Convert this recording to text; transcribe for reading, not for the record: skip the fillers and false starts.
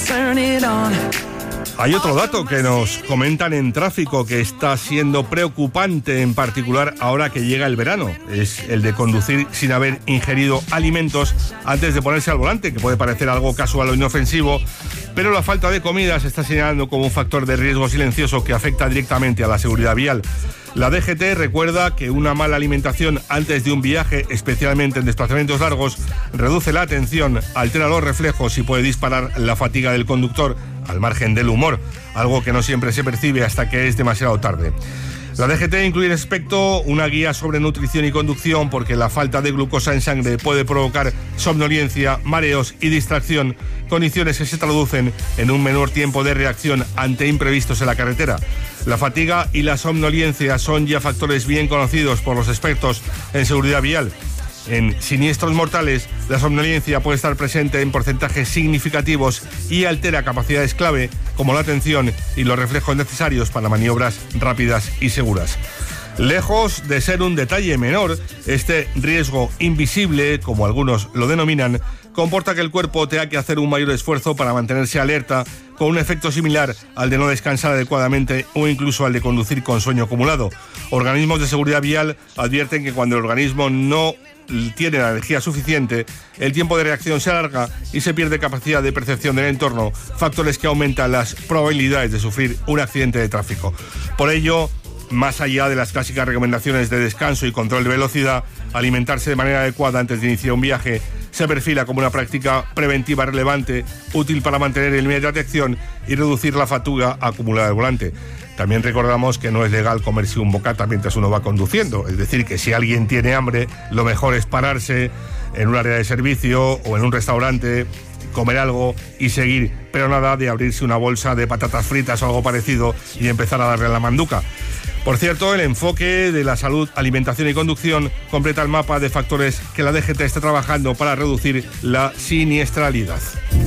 Hay otro dato que nos comentan en tráfico que está siendo preocupante, en particular ahora que llega el verano. Es el de conducir sin haber ingerido alimentos antes de ponerse al volante, que puede parecer algo casual o inofensivo, pero la falta de comida se está señalando como un factor de riesgo silencioso que afecta directamente a la seguridad vial. La DGT recuerda que una mala alimentación antes de un viaje, especialmente en desplazamientos largos, reduce la atención, altera los reflejos y puede disparar la fatiga del conductor, al margen del humor, algo que no siempre se percibe hasta que es demasiado tarde. La DGT incluye en ese aspecto una guía sobre nutrición y conducción, porque la falta de glucosa en sangre puede provocar somnolencia, mareos y distracción, condiciones que se traducen en un menor tiempo de reacción ante imprevistos en la carretera. La fatiga y la somnolencia son ya factores bien conocidos por los expertos en seguridad vial. En siniestros mortales, la somnolencia puede estar presente en porcentajes significativos y altera capacidades clave como la atención y los reflejos necesarios para maniobras rápidas y seguras. Lejos de ser un detalle menor, este riesgo invisible, como algunos lo denominan, comporta que el cuerpo tenga que hacer un mayor esfuerzo para mantenerse alerta, con un efecto similar al de no descansar adecuadamente o incluso al de conducir con sueño acumulado. Organismos de seguridad vial advierten que cuando el organismo no tiene la energía suficiente, el tiempo de reacción se alarga y se pierde capacidad de percepción del entorno, factores que aumentan las probabilidades de sufrir un accidente de tráfico. Por ello, más allá de las clásicas recomendaciones de descanso y control de velocidad, alimentarse de manera adecuada antes de iniciar un viaje se perfila como una práctica preventiva relevante, útil para mantener el nivel de atención y reducir la fatiga acumulada al volante. También recordamos que no es legal comerse un bocata mientras uno va conduciendo, es decir, que si alguien tiene hambre, lo mejor es pararse en un área de servicio o en un restaurante, comer algo y seguir, pero nada de abrirse una bolsa de patatas fritas o algo parecido y empezar a darle a la manduca. Por cierto, el enfoque de la salud, alimentación y conducción completa el mapa de factores que la DGT está trabajando para reducir la siniestralidad.